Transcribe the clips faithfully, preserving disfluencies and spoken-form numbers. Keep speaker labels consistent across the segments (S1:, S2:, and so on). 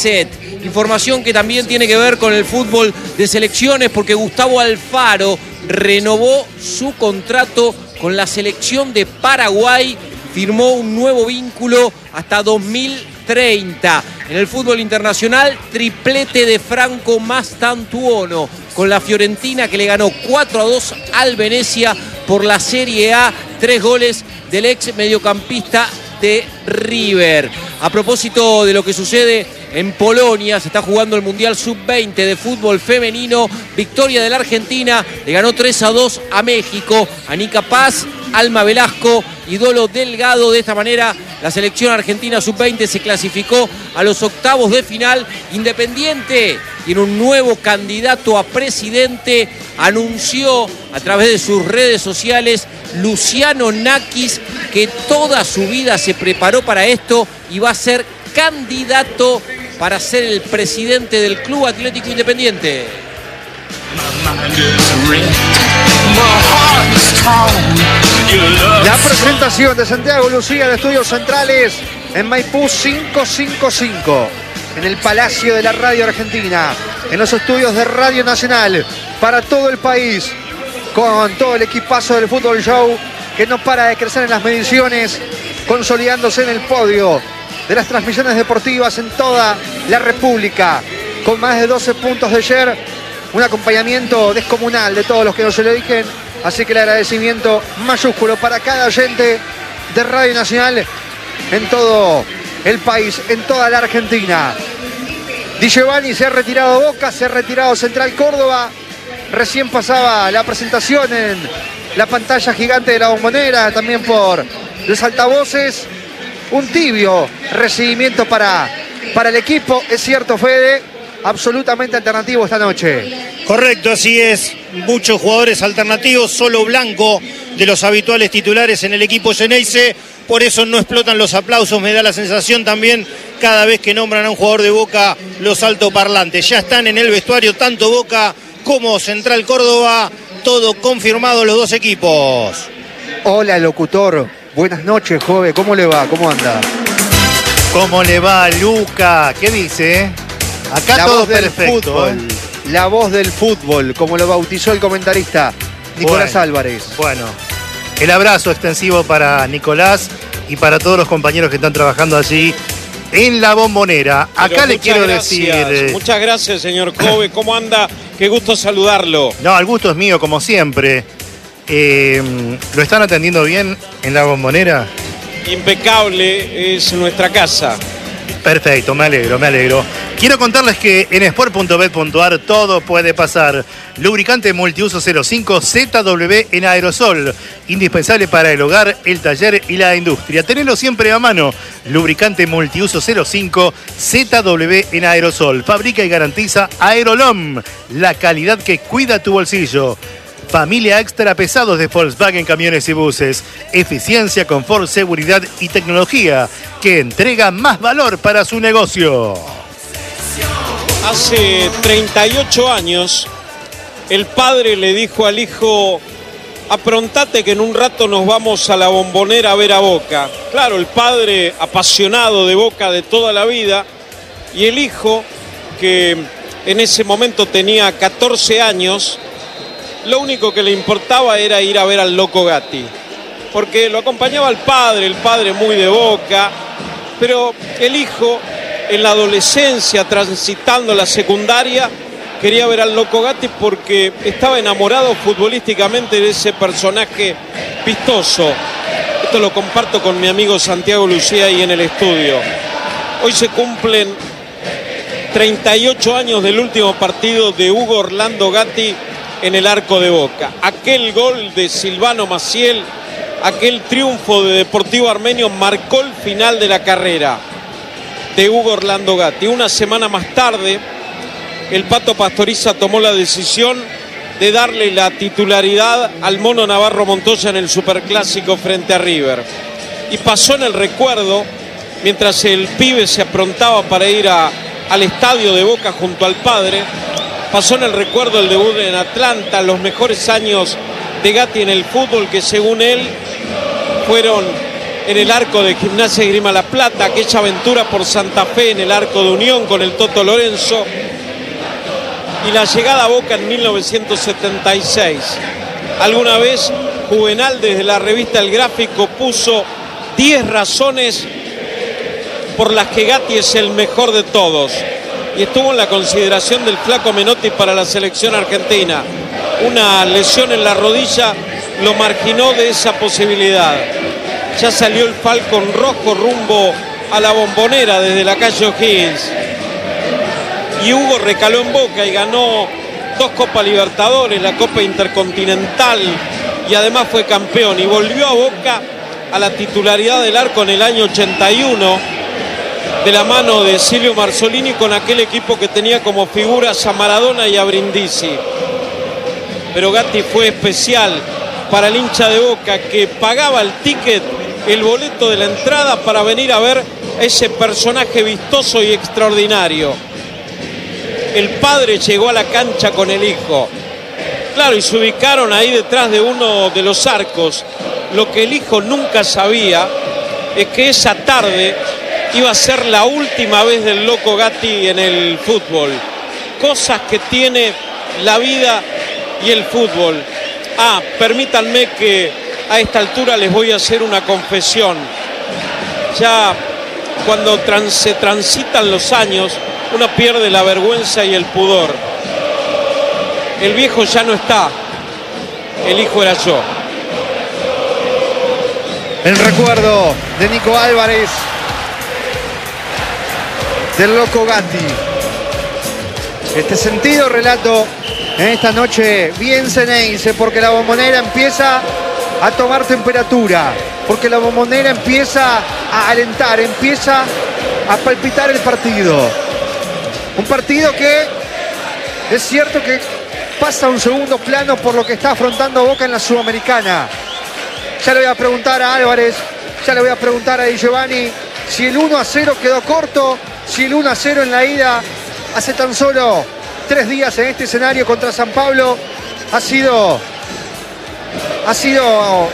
S1: set. Información que también tiene que ver con el fútbol de selecciones, porque Gustavo Alfaro renovó su contrato con la selección de Paraguay, firmó un nuevo vínculo hasta dos mil treinta. En el fútbol internacional, triplete de Franco Mastantuono con la Fiorentina, que le ganó cuatro a dos al Venezia por la Serie A. Tres goles del ex mediocampista de River. A propósito de lo que sucede en Polonia, se está jugando el Mundial sub veinte de fútbol femenino. Victoria de la Argentina, le ganó tres a dos a México. Anica Paz, Alma Velasco y Dolo Delgado. De esta manera, la selección argentina sub veinte se clasificó a los octavos de final. Independiente tiene un nuevo candidato a presidente. Anunció a través de sus redes sociales Luciano Nakis que toda su vida se preparó para esto y va a ser candidato para ser el presidente del Club Atlético Independiente.
S2: La presentación de Santiago Lucía de Estudios Centrales en Maipú cinco cinco cinco, en el Palacio de la Radio Argentina, en los estudios de Radio Nacional, para todo el país, con todo el equipazo del Fútbol Show, que no para de crecer en las mediciones, consolidándose en el podio de las transmisiones deportivas en toda la República, con más de doce puntos de share, un acompañamiento descomunal de todos los que nos lo eligen, así que el agradecimiento mayúsculo para cada oyente de Radio Nacional en todo el país, en toda la Argentina. Di Giovanni se ha retirado Boca, se ha retirado Central Córdoba, recién pasaba la presentación en la pantalla gigante de la Bombonera, también por los altavoces. Un tibio recibimiento para, para el equipo, es cierto, Fede, absolutamente alternativo esta noche.
S3: Correcto, así es. Muchos jugadores alternativos, solo Blanco de los habituales titulares en el equipo Xeneize. Por eso no explotan los aplausos, me da la sensación también cada vez que nombran a un jugador de Boca los altoparlantes. Ya están en el vestuario tanto Boca como Central Córdoba, todo confirmado los dos equipos.
S2: Hola, locutor. Buenas noches, joven. ¿Cómo le va? ¿Cómo anda?
S4: ¿Cómo le va, Luca? ¿Qué dice? Acá
S2: la
S4: todo
S2: voz del
S4: perfecto.
S2: Fútbol, la voz del fútbol, como lo bautizó el comentarista Nicolás
S4: bueno,
S2: Álvarez.
S4: Bueno, el abrazo extensivo para Nicolás y para todos los compañeros que están trabajando allí en la Bombonera. Acá
S5: Pero
S4: le quiero
S5: gracias,
S4: decir...
S5: Muchas gracias, señor Jove. ¿Cómo anda? Qué gusto saludarlo.
S4: No, el gusto es mío, como siempre. Eh, ¿Lo están atendiendo bien en la Bombonera?
S5: Impecable, es nuestra casa.
S4: Perfecto, me alegro, me alegro. Quiero contarles que en sport punto bet punto a r todo puede pasar. Lubricante multiuso cero cinco Z W en aerosol. Indispensable para el hogar, el taller y la industria. Tenelo siempre a mano. Lubricante multiuso cero cinco Z W en aerosol. Fabrica y garantiza Aerolom. La calidad que cuida tu bolsillo. Familia extra pesados de Volkswagen Camiones y Buses. Eficiencia, confort, seguridad y tecnología que entrega más valor para su negocio.
S5: Hace treinta y ocho años, el padre le dijo al hijo: aprontate que en un rato nos vamos a la Bombonera a ver a Boca. Claro, el padre apasionado de Boca de toda la vida, y el hijo, que en ese momento tenía catorce años, lo único que le importaba era ir a ver al Loco Gatti, porque lo acompañaba el padre, el padre muy de Boca, pero el hijo, en la adolescencia, transitando la secundaria, quería ver al Loco Gatti porque estaba enamorado futbolísticamente de ese personaje vistoso. Esto lo comparto con mi amigo Santiago Lucía ahí en el estudio. Hoy se cumplen treinta y ocho años del último partido de Hugo Orlando Gatti en el arco de Boca. Aquel gol de Silvano Maciel, aquel triunfo de Deportivo Armenio marcó el final de la carrera de Hugo Orlando Gatti. Una semana más tarde, el Pato Pastoriza tomó la decisión de darle la titularidad al Mono Navarro Montoya en el Superclásico frente a River. Y pasó en el recuerdo, mientras el pibe se aprontaba para ir a, al estadio de Boca junto al padre, pasó en el recuerdo el debut en Atlanta, los mejores años de Gatti en el fútbol, que según él fueron en el arco de Gimnasia y Esgrima La Plata, aquella aventura por Santa Fe en el arco de Unión con el Toto Lorenzo, y la llegada a Boca en mil novecientos setenta y seis. Alguna vez Juvenal desde la revista El Gráfico puso diez razones por las que Gatti es el mejor de todos, y estuvo en la consideración del Flaco Menotti para la selección argentina. Una lesión en la rodilla lo marginó de esa posibilidad. Ya salió el Falcon rojo rumbo a la Bombonera desde la calle O'Higgins, y Hugo recaló en Boca y ganó dos Copas Libertadores, la Copa Intercontinental, y además fue campeón, y volvió a Boca a la titularidad del arco en el año ochenta y uno, de la mano de Silvio Marzolini, con aquel equipo que tenía como figuras a Maradona y a Brindisi. Pero Gatti fue especial para el hincha de Boca, que pagaba el ticket, el boleto de la entrada, para venir a ver ese personaje vistoso y extraordinario. El padre llegó a la cancha con el hijo. Claro, y se ubicaron ahí detrás de uno de los arcos. Lo que el hijo nunca sabía es que esa tarde iba a ser la última vez del Loco Gatti en el fútbol. Cosas que tiene la vida y el fútbol. Ah, permítanme que a esta altura les voy a hacer una confesión. Ya cuando trans, se transitan los años, uno pierde la vergüenza y el pudor. El viejo ya no está, el hijo era yo.
S2: El recuerdo de Nico Álvarez, del Loco Gatti. Este sentido relato en esta noche bien ceneice, porque la Bombonera empieza a tomar temperatura, porque la Bombonera empieza a alentar, empieza a palpitar el partido. Un partido que es cierto que pasa a un segundo plano por lo que está afrontando Boca en la Sudamericana. Ya le voy a preguntar a Álvarez, ya le voy a preguntar a Di Giovanni si el uno a cero quedó corto, si el uno a cero en la ida hace tan solo tres días en este escenario contra San Pablo ha sido, ha sido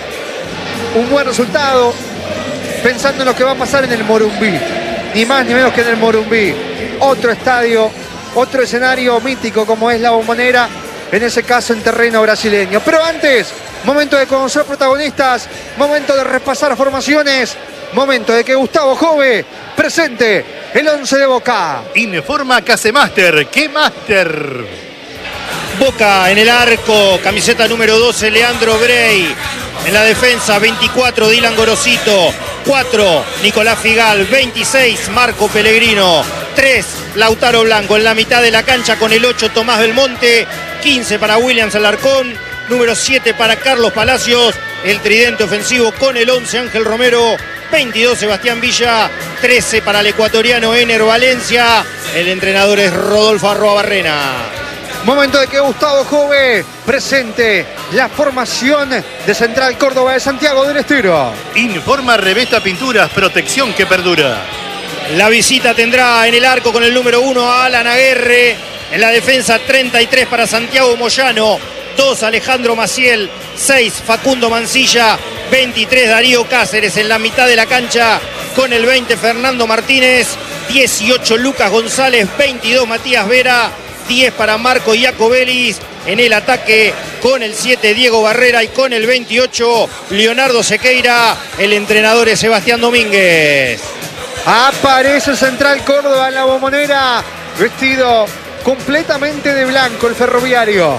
S2: un buen resultado, pensando en lo que va a pasar en el Morumbí. Ni más ni menos que en el Morumbí. Otro estadio, otro escenario mítico como es la Bombonera, en ese caso en terreno brasileño. Pero antes, momento de conocer protagonistas, momento de repasar formaciones, momento de que Gustavo Jove presente el once de Boca.
S4: Informa Casemaster, ¿qué Master?
S3: Boca en el arco, camiseta número doce, Leandro Brey. En la defensa, veinticuatro, Dylan Gorosito. cuatro, Nicolás Figal. veintiséis, Marco Pellegrino. tres, Lautaro Blanco. En la mitad de la cancha con el ocho, Tomás Belmonte. quince para Williams Alarcón. Número siete para Carlos Palacios. El tridente ofensivo con el once, Ángel Romero. veintidós, Sebastián Villa. trece para el ecuatoriano Ener Valencia. El entrenador es Rodolfo Arroabarrena.
S2: Momento de que Gustavo Jove presente la formación de Central Córdoba de Santiago del Estero.
S4: Informa Revesta Pinturas, protección que perdura.
S3: La visita tendrá en el arco con el número uno a Alan Aguerre. En la defensa, treinta y tres para Santiago Moyano. dos, Alejandro Maciel. seis, Facundo Mancilla. veintitrés, Darío Cáceres. En la mitad de la cancha con el veinte, Fernando Martínez. dieciocho, Lucas González. veintidós, Matías Vera. diez para Marco Iacobelis. En el ataque con el siete, Diego Barrera, y con el veintiocho, Leonardo Sequeira. El entrenador es Sebastián Domínguez.
S2: Aparece Central Córdoba en la Bombonera, vestido completamente de blanco el ferroviario.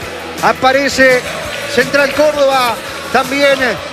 S2: Aparece Central Córdoba, también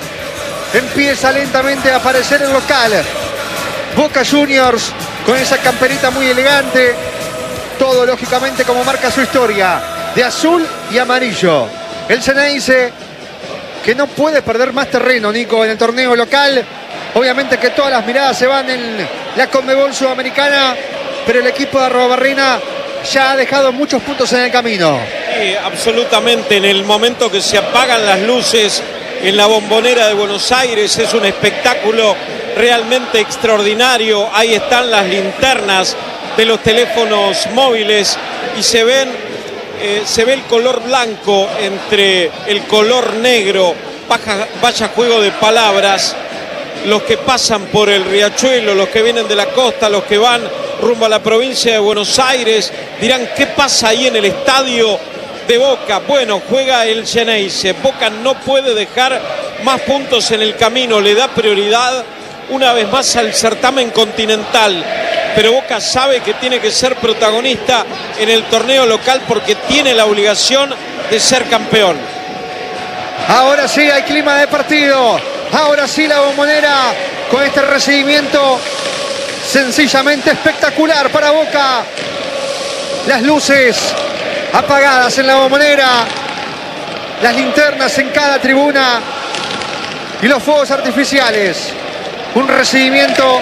S2: empieza lentamente a aparecer el local. Boca Juniors con esa camperita muy elegante. Todo lógicamente como marca su historia, de azul y amarillo. El Ceneice, que no puede perder más terreno, Nico, en el torneo local. Obviamente que todas las miradas se van en la Conmebol Sudamericana, pero el equipo de Arroabarrena ya ha dejado muchos puntos en el camino.
S5: Sí, absolutamente. En el momento que se apagan las luces en la Bombonera de Buenos Aires, es un espectáculo realmente extraordinario. Ahí están las linternas de los teléfonos móviles y se ven eh, se ve el color blanco entre el color negro. Baja, vaya juego de palabras. los que pasan por el Riachuelo, los que vienen de la costa, los que van rumbo a la provincia de Buenos Aires, dirán, ¿qué pasa ahí en el estadio de Boca? Bueno, juega el Xeneize. Boca no puede dejar más puntos en el camino, le da prioridad una vez más al certamen continental, pero Boca sabe que tiene que ser protagonista en el torneo local porque tiene la obligación de ser campeón.
S2: Ahora sí hay clima de partido, ahora sí la Bombonera con este recibimiento sencillamente espectacular para Boca. Las luces apagadas en la Bombonera, las linternas en cada tribuna y los fuegos artificiales. Un recibimiento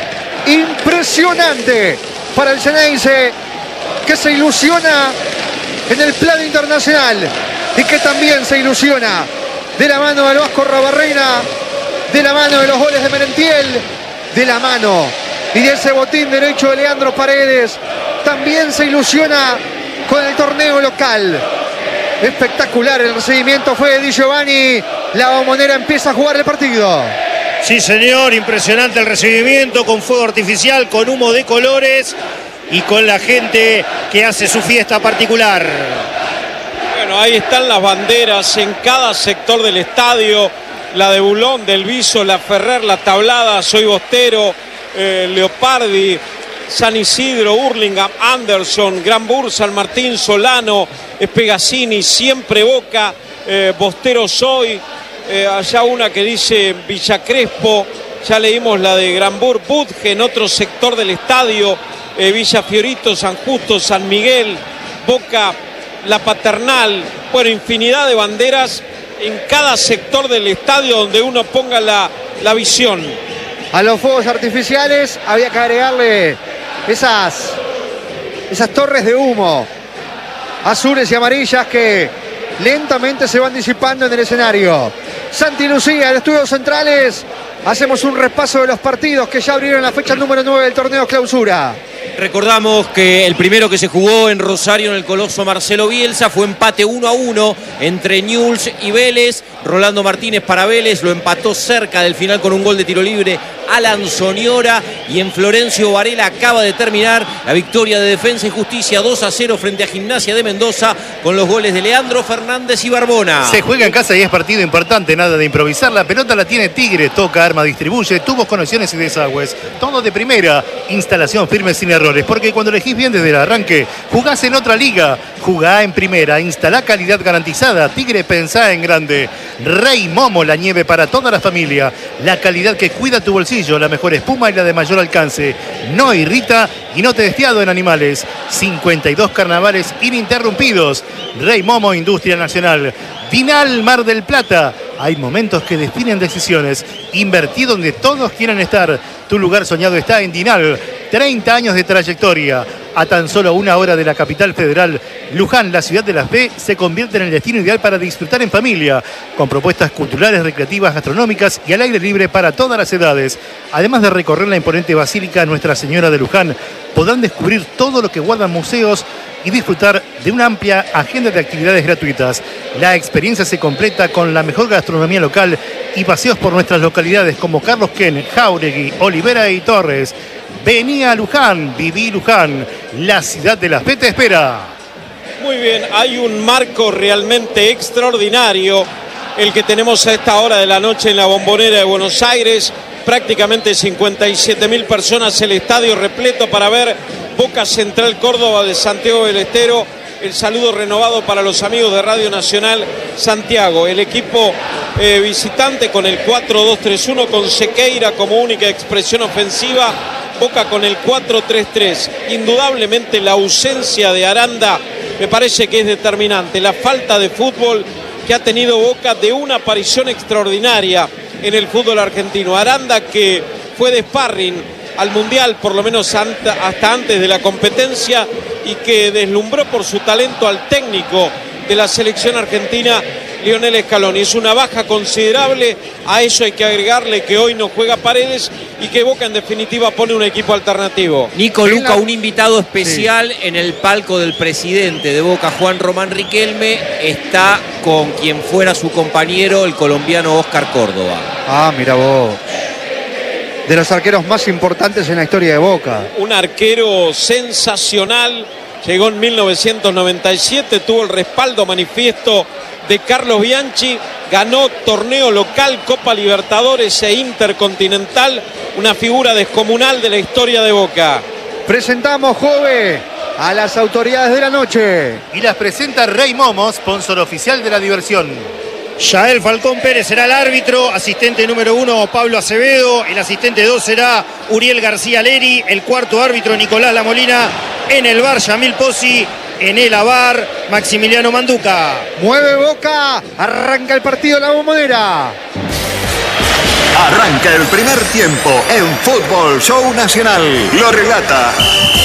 S2: impresionante para el Xeneize, que se ilusiona en el plano internacional y que también se ilusiona de la mano del Vasco Rabarrena, de la mano de los goles de Merentiel, de la mano y de ese botín derecho de Leandro Paredes. También se ilusiona con el torneo local. Espectacular el recibimiento fue de Di Giovanni. La Bombonera empieza a jugar el partido.
S3: Sí, señor, impresionante el recibimiento, con fuego artificial, con humo de colores y con la gente que hace su fiesta particular.
S5: Bueno, ahí están las banderas en cada sector del estadio, la de Bulón, del Viso, la Ferrer, la Tablada, Soy Bostero, eh, Leopardi, San Isidro, Hurlingham, Anderson, Gran Bur, San Martín, Solano, Espegazzini, siempre Boca, eh, Bostero Soy. Eh, allá una que dice Villa Crespo, ya leímos la de Granbur, Budge en otro sector del estadio, eh, Villa Fiorito, San Justo, San Miguel, Boca, La Paternal, bueno, infinidad de banderas en cada sector del estadio donde uno ponga la, la visión.
S2: A los fuegos artificiales había que agregarle esas, esas torres de humo azules y amarillas que lentamente se van disipando en el escenario. Santi Lucía, en Estudios Centrales, hacemos un repaso de los partidos que ya abrieron la fecha número nueve del torneo clausura.
S1: Recordamos que el primero que se jugó en Rosario en el Coloso Marcelo Bielsa fue empate uno a uno entre Newell's y Vélez. Rolando Martínez para Vélez lo empató cerca del final con un gol de tiro libre Alan Soñora, y en Florencio Varela acaba de terminar la victoria de Defensa y Justicia dos a cero frente a Gimnasia de Mendoza con los goles de Leandro Fernández y Barbona.
S4: Se juega en casa y es partido importante, nada de improvisar. La pelota la tiene Tigre, toca, arma, distribuye, tubos, conexiones y desagües. Todo de primera, instalación firme sin errores, porque cuando elegís bien desde el arranque, jugás en otra liga. Jugá en primera, instalá calidad garantizada. Tigre, pensá en grande. Rey Momo, la nieve para toda la familia. La calidad que cuida tu bolsillo, la mejor espuma y la de mayor alcance. No irrita y no testeado en animales. cincuenta y dos carnavales ininterrumpidos. Rey Momo, Industria Nacional. Dinal, Mar del Plata. Hay momentos que definen decisiones. Invertí donde todos quieran estar. Tu lugar soñado está en Dinal. treinta años de trayectoria. A tan solo una hora de la capital federal, Luján, la ciudad de la fe, se convierte en el destino ideal para disfrutar en familia, con propuestas culturales, recreativas, gastronómicas y al aire libre para todas las edades. Además de recorrer la imponente Basílica Nuestra Señora de Luján, podrán descubrir todo lo que guardan museos y disfrutar de una amplia agenda de actividades gratuitas. La experiencia se completa con la mejor gastronomía local y paseos por nuestras localidades como Carlos Ken, Jáuregui, Olivera y Torres. Vení a Luján, viví Luján, la ciudad de la fe te espera.
S5: Muy bien, hay un marco realmente extraordinario, el que tenemos a esta hora de la noche en la Bombonera de Buenos Aires. Prácticamente cincuenta y siete mil personas, el estadio repleto para ver Boca Central Córdoba de Santiago del Estero. El saludo renovado para los amigos de Radio Nacional Santiago. El equipo eh, visitante con el cuatro dos tres uno, con Sequeira como única expresión ofensiva. Boca con el cuatro tres tres. Indudablemente la ausencia de Aranda me parece que es determinante. La falta de fútbol que ha tenido Boca, de una aparición extraordinaria en el fútbol argentino. Aranda, que fue de sparring al Mundial, por lo menos hasta antes de la competencia, y que deslumbró por su talento al técnico de la selección argentina, Lionel Scaloni. Es una baja considerable. A eso hay que agregarle que hoy no juega Paredes y que Boca en definitiva pone un equipo alternativo.
S1: Nico Luca, un invitado especial sí. En el palco del presidente de Boca, Juan Román Riquelme, está con quien fuera su compañero, el colombiano Oscar Córdoba.
S2: Ah, mira vos. de los arqueros más importantes en la historia de Boca.
S5: Un arquero sensacional. Llegó en mil novecientos noventa y siete, tuvo el respaldo manifiesto de Carlos Bianchi, ganó torneo local, Copa Libertadores e Intercontinental, una figura descomunal de la historia de Boca.
S2: Presentamos, Jove, a las autoridades de la noche.
S4: Y las presenta Rey Momo, sponsor oficial de la diversión.
S3: Yael Falcón Pérez será el árbitro, asistente número uno Pablo Acevedo, el asistente dos será Uriel García Leri, el cuarto árbitro Nicolás La Molina, en el bar Yamil Pozzi, en el A V A R Maximiliano Manduca.
S2: Mueve Boca, arranca el partido La Bombonera.
S6: Arranca el primer tiempo en Fútbol Show Nacional. Lo relata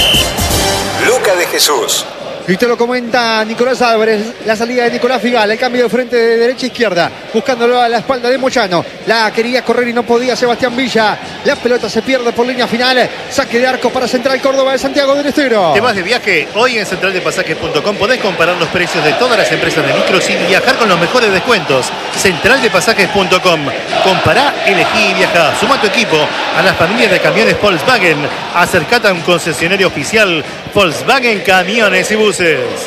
S6: Luca de Jesús.
S2: Y te lo comenta Nicolás Álvarez, la salida de Nicolás Figal, el cambio de frente de derecha a izquierda, buscándolo a la espalda de Moyano. La quería correr y no podía Sebastián Villa. La pelota se pierde por línea final. Saque de arco para Central Córdoba de Santiago del Estero.
S4: ¿Te vas de viaje? Hoy en central de pasajes punto com podés comparar los precios de todas las empresas de micros y viajar con los mejores descuentos. central de pasajes punto com. Compará, elegí y viajá. Suma a tu equipo a las familias de camiones Volkswagen. Acercate a un concesionario oficial Volkswagen Camiones y Buses.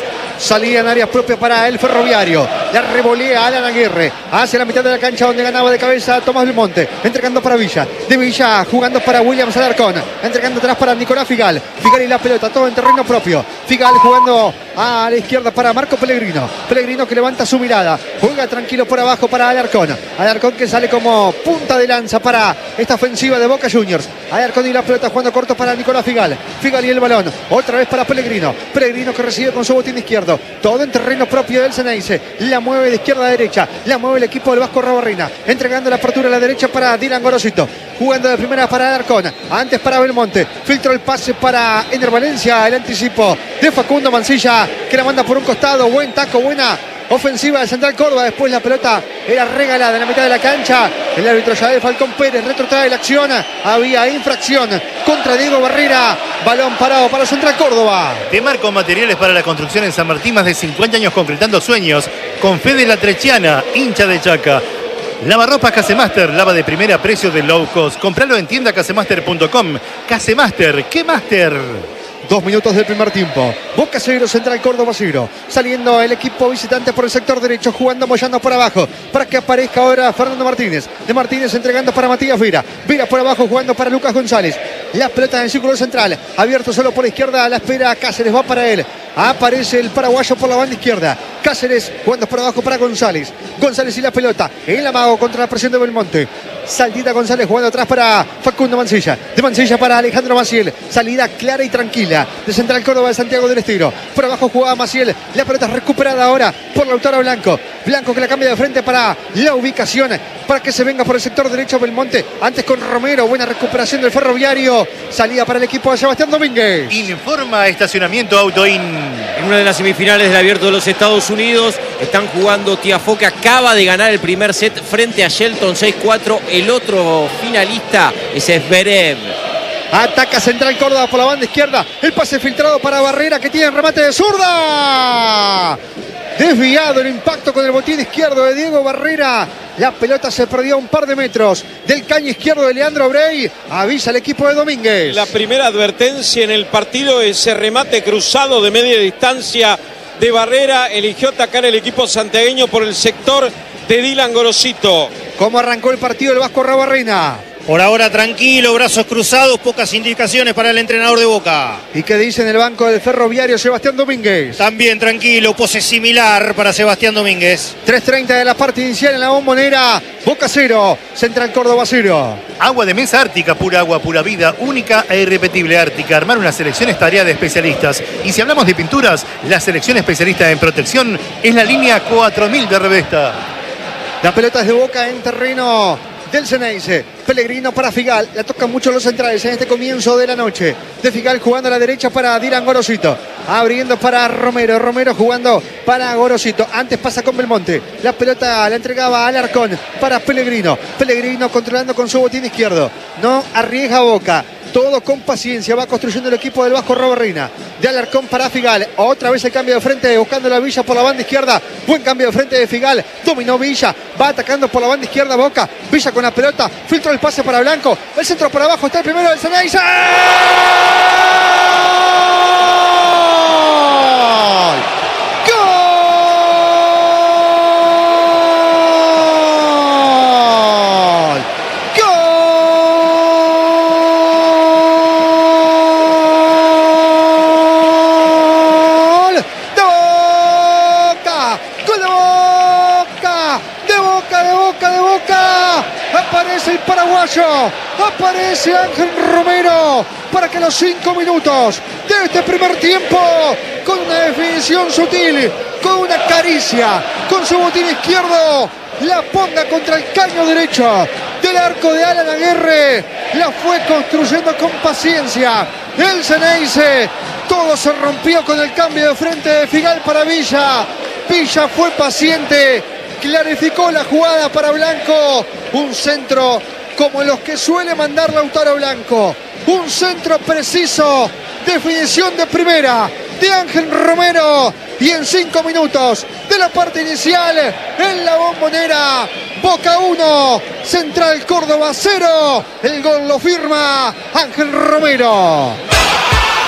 S2: Salía en áreas propias para el Ferroviario. La revolea Alan Aguirre hacia la mitad de la cancha, donde ganaba de cabeza Tomás Belmonte. Entregando para Villa. De Villa jugando para Williams Alarcón. Entregando atrás para Nicolás Figal. Figal y la pelota, todo en terreno propio. Figal jugando a la izquierda para Marco Pellegrino. Pellegrino que levanta su mirada. Juega tranquilo por abajo para Alarcón. Alarcón que sale como punta de lanza para esta ofensiva de Boca Juniors. Alarcón y la pelota jugando corto para Nicolás Figal. Figal y el balón. Otra vez para Pellegrino. Pellegrino que recibe con su botín izquierdo. Todo en terreno propio del Ceneice. La mueve de izquierda a derecha. La mueve el equipo del Vasco Rabarrina. Entregando la apertura a la derecha para Dylan Gorosito. Jugando de primera para Alarcón. Antes para Belmonte. Filtró el pase para Ener Valencia. El anticipo de Facundo Mancilla, que la manda por un costado. Buen taco, buena ofensiva de Central Córdoba. Después la pelota era regalada en la mitad de la cancha. El árbitro Yael Falcón Pérez retrotrae la acción. Había infracción contra Diego Barrera. Balón parado para Central Córdoba.
S4: De Marco Materiales para la Construcción en San Martín. Más de cincuenta años concretando sueños. Con Fede La Trechiana, hincha de Chaca. Lavarropas Casemaster, lava de primera, precio de low cost. Compralo en tienda casemaster punto com. Casemaster, ¿qué máster?
S2: Dos minutos del primer tiempo. Boca cero, Central Córdoba cero. Saliendo el equipo visitante por el sector derecho, jugando Moyano por abajo, para que aparezca ahora Fernando Martínez. De Martínez entregando para Matías Vera. Vera por abajo jugando para Lucas González. La pelota en el círculo central, abierto solo por la izquierda, a la espera Cáceres, va para él. Aparece el paraguayo por la banda izquierda. Cáceres jugando por abajo para González. González y la pelota. El amago contra la presión de Belmonte. Saltita González jugando atrás para Facundo Mancilla. De Mancilla para Alejandro Maciel. Salida clara y tranquila de Central Córdoba de Santiago del Estero. Por abajo jugaba Maciel. La pelota recuperada ahora por Lautaro Blanco. Blanco que la cambia de frente para la ubicación, para que se venga por el sector derecho Belmonte. Antes con Romero. Buena recuperación del Ferroviario. Salida para el equipo de Sebastián Domínguez.
S4: Informa Estacionamiento Autoin.
S1: En una de las semifinales del Abierto de los Estados Unidos están jugando Tiafoe, que acaba de ganar el primer set frente a Shelton seis cuatro. El otro finalista es Zverev.
S2: Ataca Central Córdoba por la banda izquierda. El pase filtrado para Barrera, que tiene remate de zurda. Desviado el impacto con el botín izquierdo de Diego Barrera. La pelota se perdió a un par de metros del caño izquierdo de Leandro Brey. Avisa el equipo de Domínguez.
S5: La primera advertencia en el partido, ese remate cruzado de media distancia de Barrera. Eligió atacar el equipo santiagueño por el sector de Dylan Gorosito.
S2: ¿Cómo arrancó el partido el Vasco Rabarrina?
S3: Por ahora tranquilo, brazos cruzados, pocas indicaciones para el entrenador de Boca.
S2: ¿Y qué dice en el banco del Ferroviario Sebastián Domínguez?
S3: También tranquilo, pose similar para Sebastián Domínguez.
S2: tres treinta de la parte inicial en la Bombonera. Boca cero, Central Córdoba cero.
S4: Agua de mesa Ártica, pura agua, pura vida, única e irrepetible Ártica. Armar una selección es tarea de especialistas. Y si hablamos de pinturas, la selección especialista en protección es la línea cuatro mil de Revesta.
S2: La pelota es de Boca en terreno del Ceneice. Pellegrino para Figal. La tocan mucho los centrales en este comienzo de la noche. De Figal jugando a la derecha para Dylan Gorosito. Abriendo para Romero. Romero jugando para Gorosito. Antes pasa con Belmonte. La pelota la entregaba a Alarcón para Pellegrino. Pellegrino controlando con su botín izquierdo. No arriesga Boca. Todo con paciencia. Va construyendo el equipo del Vasco Robert Reina. De Alarcón para Figal. Otra vez el cambio de frente. Buscando la Villa por la banda izquierda. Buen cambio de frente de Figal. Dominó Villa. Va atacando por la banda izquierda Boca. Villa con la pelota. Filtra el pase para Blanco. El centro para abajo. Está el primero del Ceneice. Aparece el paraguayo, aparece Ángel Romero para que los cinco minutos de este primer tiempo, con una definición sutil, con una caricia, con su botín izquierdo, la ponga contra el caño derecho del arco de Alan Aguirre. La fue construyendo con paciencia el Ceneice. Todo se rompió con el cambio de frente de Figal para Villa. Villa fue paciente, clarificó la jugada para Blanco. Un centro como los que suele mandar Lautaro Blanco. Un centro preciso, definición de primera de Ángel Romero. Y en cinco minutos de la parte inicial, en la Bombonera, Boca uno, Central Córdoba cero. El gol lo firma Ángel Romero.